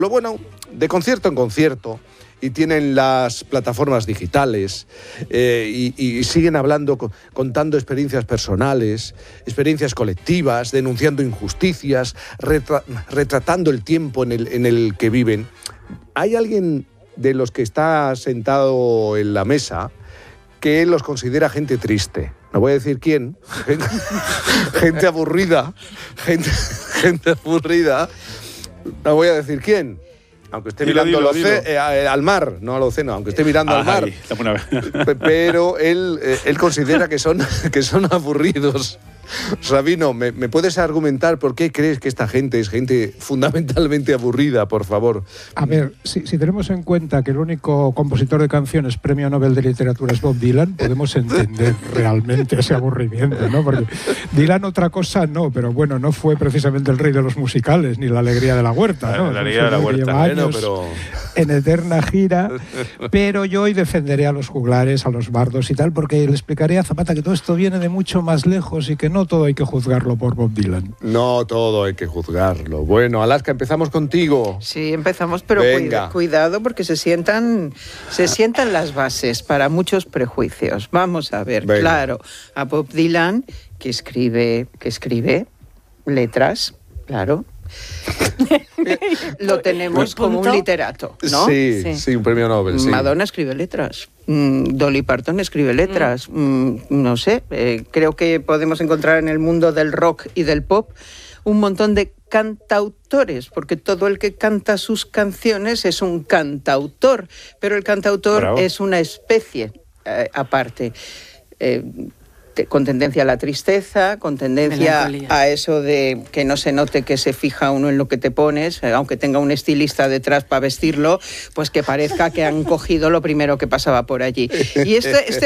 lo bueno, de concierto en concierto, y tienen las plataformas digitales y siguen hablando, contando experiencias personales, experiencias colectivas, denunciando injusticias, retratando el tiempo en el que viven. ¿Hay alguien de los que está sentado en la mesa que los considera gente triste? No voy a decir quién. Gente aburrida. Gente aburrida. No voy a decir quién. Aunque esté mirando al mar, no al océano, aunque esté mirando al mar. Pero él considera que son aburridos. Sabino, ¿me puedes argumentar por qué crees que esta gente es gente fundamentalmente aburrida, por favor? A ver, si tenemos en cuenta que el único compositor de canciones premio Nobel de Literatura es Bob Dylan, podemos entender realmente ese aburrimiento, ¿no? Porque Dylan otra cosa no, pero bueno, no fue precisamente el rey de los musicales, ni la alegría de la huerta, ¿no? La alegría de la huerta. Lleva años en eterna gira, pero yo hoy defenderé a los juglares, a los bardos y tal, porque le explicaré a Zapata que todo esto viene de mucho más lejos y que no todo hay que juzgarlo por Bob Dylan. No todo hay que juzgarlo. Bueno, Alaska, empezamos contigo. Sí, empezamos, pero cuidado porque se sientan las bases para muchos prejuicios. Vamos a ver, claro, a Bob Dylan, que escribe letras, claro. Lo tenemos como un literato, ¿no? Sí, un premio Nobel. Sí. Madonna escribe letras. Dolly Parton escribe letras. No sé, creo que podemos encontrar en el mundo del rock y del pop un montón de cantautores, porque todo el que canta sus canciones es un cantautor, pero el cantautor es una especie aparte. Con tendencia a la tristeza, con tendencia a eso de que no se note que se fija uno en lo que te pones, aunque tenga un estilista detrás para vestirlo, pues que parezca que han cogido lo primero que pasaba por allí. Y este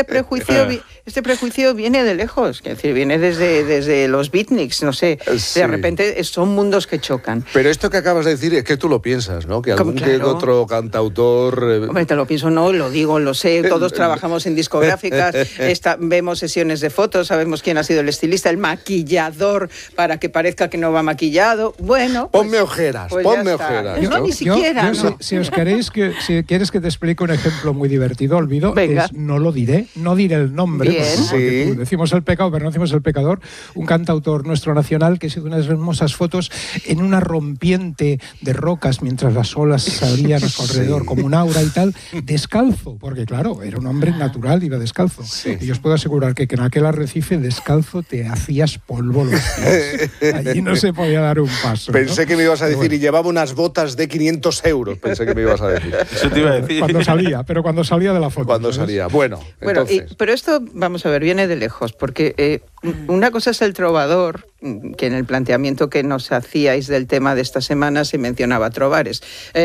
prejuicio viene de lejos, es decir, viene desde los beatniks, no sé, de repente son mundos que chocan. Pero esto que acabas de decir es que tú lo piensas, ¿no? Que algún que otro cantautor... Hombre, te lo pienso, no, lo digo, lo sé, todos trabajamos en discográficas, vemos sesiones de fotos, sabemos quién ha sido el estilista, el maquillador, para que parezca que no va maquillado. Bueno, pues, ponme ojeras, pues ponme ojeras. No, ni siquiera. ¿no? Si quieres que te explique un ejemplo muy divertido, Olvido, no lo diré, no diré el nombre, porque decimos el pecado, pero no decimos el pecador. Un cantautor nuestro nacional que hizo unas hermosas fotos en una rompiente de rocas mientras las olas salían a su alrededor como un aura y tal, descalzo, porque claro, era un hombre natural, iba descalzo. Y yo os puedo asegurar que en aquel arrecife descalzo te hacías polvo los pies. Allí no se podía dar un paso. Pensé que me ibas a decir, y llevaba unas botas de 500 euros, pensé que me ibas a decir. Eso te iba a decir. Cuando salía de la foto. Cuando salía, bueno, entonces... pero esto, vamos a ver, viene de lejos, porque una cosa es el trovador, que en el planteamiento que nos hacíais del tema de esta semana se mencionaba trovadores,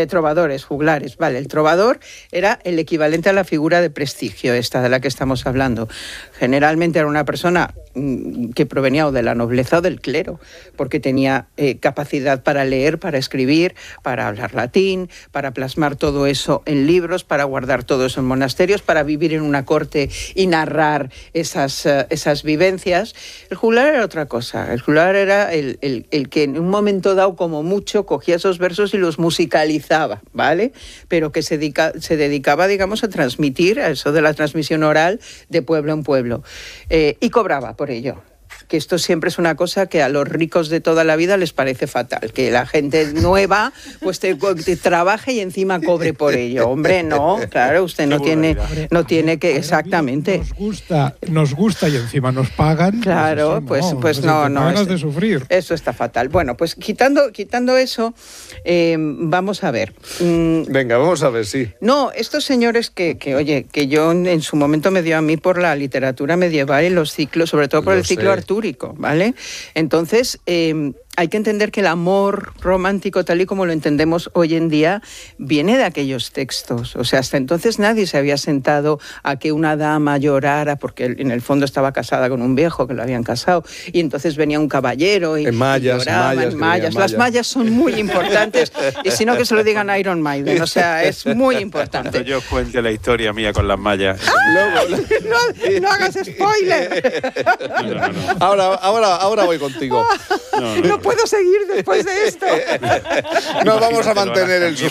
juglares. Vale, el trovador era el equivalente a la figura de prestigio, esta de la que estamos hablando. Generalmente era una persona que provenía o de la nobleza o del clero, porque tenía capacidad para leer, para escribir, para hablar latín, para plasmar todo eso en libros, para guardar todo eso en monasterios, para vivir en una corte y narrar esas vivencias. El juglar era otra cosa. El juglar era el que en un momento dado, como mucho, cogía esos versos y los musicalizaba, ¿vale? Pero que se dedicaba, digamos, a transmitir, a eso de la transmisión oral de pueblo en pueblo. Y cobraba por ello. Que esto siempre es una cosa que a los ricos de toda la vida les parece fatal, que la gente nueva pues te trabaje y encima cobre por ello. Hombre, no, claro, usted no tiene que... Exactamente. Nos gusta y encima nos pagan. Claro, pues no. Ganas de sufrir. Eso está fatal. Bueno, pues quitando eso, vamos a ver. Venga, vamos a ver, sí. No, estos señores que yo en su momento me dio a mí por la literatura medieval y los ciclos, sobre todo por el ciclo artúrico, ¿vale? Entonces, hay que entender que el amor romántico, tal y como lo entendemos hoy en día, viene de aquellos textos. O sea, hasta entonces nadie se había sentado a que una dama llorara, porque en el fondo estaba casada con un viejo que lo habían casado, y entonces venía un caballero y lloraba en mallas. Las mallas son muy importantes, y si no, que se lo digan a Iron Maiden. O sea, es muy importante. Cuando yo cuente la historia mía con las mallas. No hagas spoiler. No. Ahora voy contigo. No puedo seguir después de esto. No vamos a mantener el